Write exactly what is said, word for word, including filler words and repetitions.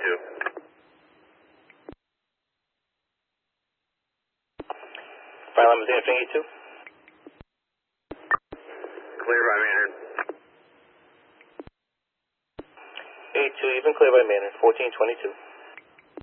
two. Fire line is eight two. Clear by Maynard. eight two, even clear by Maynard, fourteen twenty-two.